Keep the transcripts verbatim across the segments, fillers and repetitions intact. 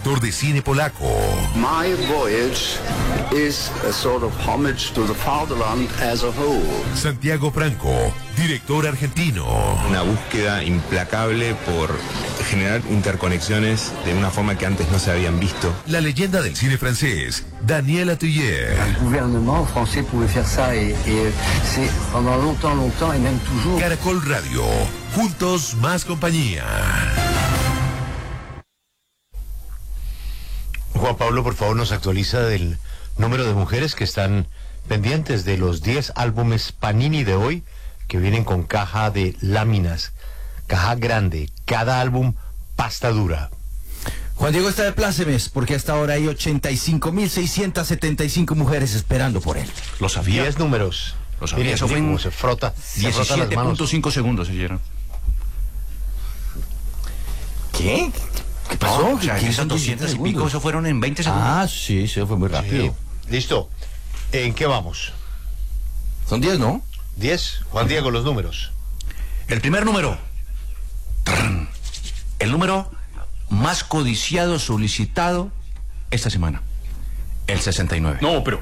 director de cine polaco. My voyage is a sort of homage to the fatherland as a whole. Santiago Franco, director argentino. Una búsqueda implacable por generar interconexiones de una forma que antes no se habían visto. La leyenda del cine francés, Daniel Atelier. El gouvernement français pouvait faire ça et, et c'est pendant longtemps, longtemps et même toujours. Caracol Radio, juntos más compañía. Juan Pablo, por favor, nos actualiza del número de mujeres que están pendientes de los diez álbumes Panini de hoy, que vienen con caja de láminas, caja grande, cada álbum pasta dura. Juan Diego está de plácemes porque hasta ahora hay ochenta y cinco mil seiscientas setenta y cinco mujeres esperando por él. Lo sabía. diez números. Lo sabía. Mire, Eso fue en se frota, se frota las diecisiete manos. punto cinco segundos se dieron. ¿Qué? ¿Qué pasó? No, o sea, ¿Qué esas son doscientos y segundos? pico, eso fueron en veinte segundos. Ah, sí, sí, fue muy rápido. Sí. Listo. ¿En qué vamos? Son diez, ¿no? diez. Juan Diego, los números. El primer número. Trrr. El número más codiciado, solicitado esta semana. El sesenta y nueve. No, pero...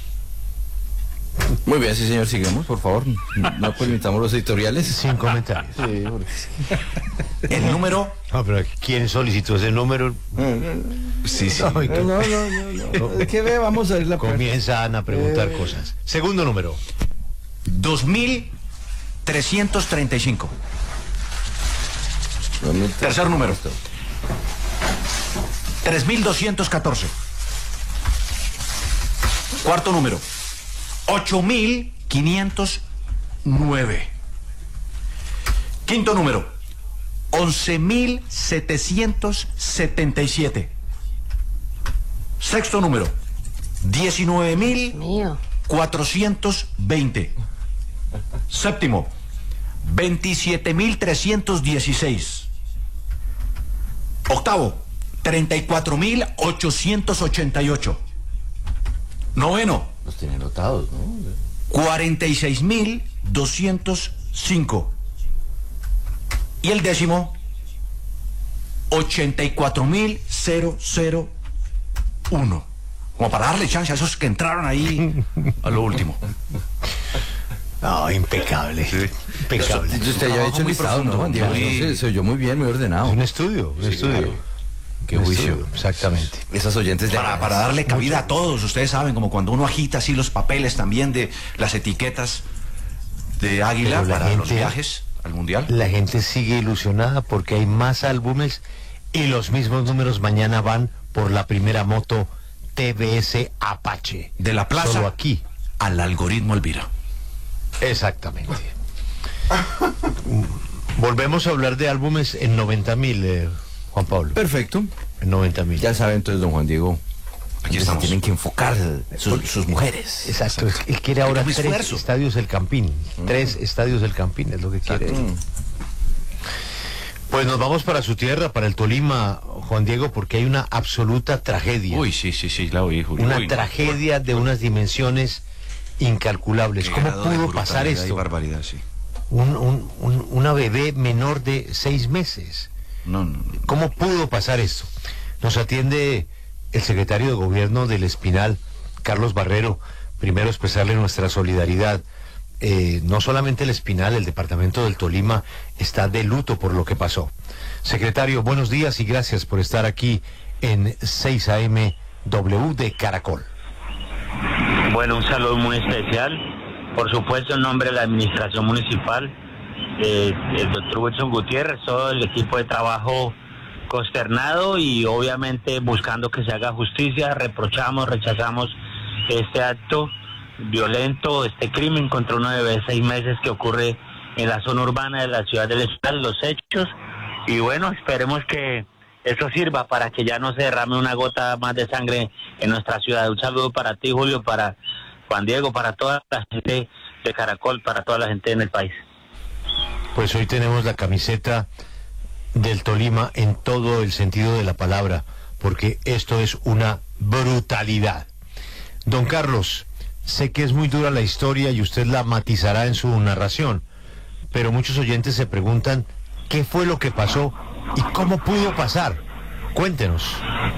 Muy bien, sí, señor, sigamos, por favor. No permitamos los editoriales. Sin comentarios. Sí, porque... El número... No, pero ¿quién solicitó ese número? Sí, sí. Ay, No, no, no, no. ¿Qué ve? Vamos a ver la comienzan a preguntar Eh. cosas. Segundo número. dos mil trescientos treinta y cinco. Tercer número. tres mil doscientos catorce. Cuarto número. ocho mil quinientos nueve. Quinto número. once mil setecientos setenta y siete. Sexto número. diecinueve mil cuatrocientos veinte. Séptimo. veintisiete mil trescientos dieciséis. Octavo. treinta y cuatro mil ochocientos ochenta y ocho. Noveno. Los tiene anotados, ¿no? cuarenta y seis mil doscientos cinco. Y el décimo, ochenta y cuatro mil uno. Como para darle chance a esos que entraron ahí a lo último. No, impecable. Impecable. Usted ya ha hecho el muy listado, profundo, ¿no, Juan Diego? muy- Entonces, se oyó muy bien, muy ordenado. Un estudio, un Sí, estudio. claro. Qué Un juicio. estudio, exactamente. Esas oyentes de... Para, para darle cabida a todos, ustedes saben, como cuando uno agita así los papeles también de las etiquetas de Águila Pero la para los gente- viajes al Mundial. La gente sigue ilusionada porque hay más álbumes y los mismos números mañana van por la primera moto T V S Apache. De la plaza Solo aquí. al algoritmo Elvira. Exactamente. Volvemos a hablar de álbumes en noventa mil, eh, Juan Pablo. Perfecto. En noventa mil. Ya sabe entonces, don Juan Diego. Aquí que se estamos. tienen que enfocar sus, sus mujeres. Exacto. es que Él quiere ahora Hay tres esfuerzo. estadios del Campín. Tres estadios del Campín es lo que quiere. Mm. Pues nos vamos para su tierra, para el Tolima, Juan Diego, porque hay una absoluta tragedia. Uy, sí, sí, sí, la oí, Julio. una Uy, no. tragedia de unas dimensiones incalculables. Qué ¿Cómo grado de pudo brutalidad pasar y esto? barbaridad, sí. Un, un- un- una bebé menor de seis meses. No, no, no. ¿Cómo pudo pasar esto? Nos atiende el secretario de Gobierno del Espinal, Carlos Barrero. Primero expresarle nuestra solidaridad. Eh, no solamente el Espinal, el departamento del Tolima está de luto por lo que pasó. Secretario, buenos días y gracias por estar aquí en seis A M W de Caracol. Bueno, un saludo muy especial, por supuesto en nombre de la administración municipal, eh, el doctor Wilson Gutiérrez, todo el equipo de trabajo consternado y obviamente buscando que se haga justicia. Reprochamos, rechazamos este acto violento, este crimen contra una bebé de seis meses que ocurre en la zona urbana de la ciudad del Espinal, los hechos, y bueno, esperemos que eso sirva para que ya no se derrame una gota más de sangre en nuestra ciudad. Un saludo para ti, Julio, para Juan Diego, para toda la gente de Caracol, para toda la gente en el país. Pues hoy tenemos la camiseta del Tolima en todo el sentido de la palabra, porque esto es una brutalidad. Don Carlos, sé que es muy dura la historia y usted la matizará en su narración, pero muchos oyentes se preguntan qué fue lo que pasó y cómo pudo pasar. Cuéntenos.